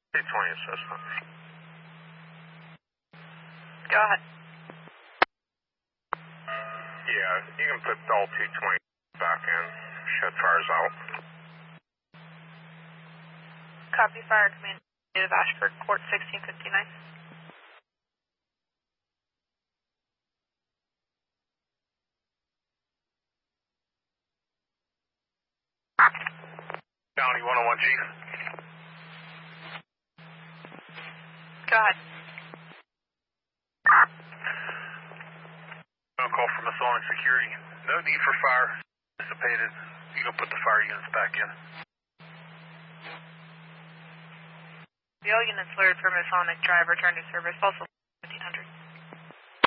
220 assistant. Go ahead. Yeah, you can put all 220 back in. Shed fire's out. Copy, fire command of Ashford, Court 1659. County 101, Chief. Go ahead. Phone call from Masonic Security. No need for fire. Dissipated. You can put the fire units back in. The all units cleared for Masonic Drive. Return to service. Also